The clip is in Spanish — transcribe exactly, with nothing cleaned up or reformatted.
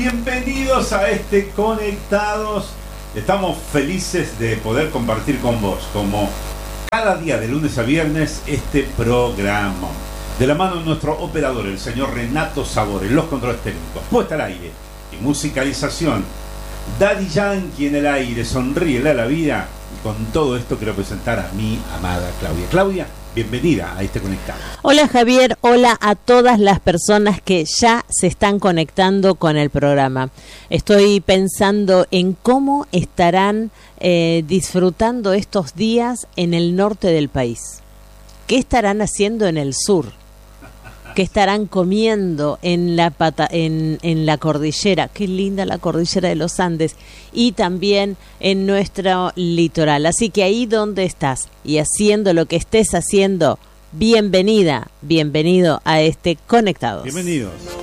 Bienvenidos a este Conectados. Estamos felices de poder compartir con vos, como cada día de lunes a viernes, este programa. De la mano de nuestro operador, el señor Renato Sabores, los controles técnicos, puesta al aire y musicalización. Daddy Yankee en el aire, sonríele a la vida. Y con todo esto quiero presentar a mi amada Claudia. Claudia, bienvenida a este Conectado. Hola Javier, hola a todas las personas que ya se están conectando con el programa. Estoy pensando en cómo estarán eh, disfrutando estos días en el norte del país. ¿Qué estarán haciendo en el sur? ¿Qué estarán comiendo en la pata, en, en la cordillera? Qué linda la cordillera de los Andes. Y también en nuestro litoral. Así que ahí donde estás y haciendo lo que estés haciendo, bienvenida, bienvenido a este Conectados. Bienvenidos.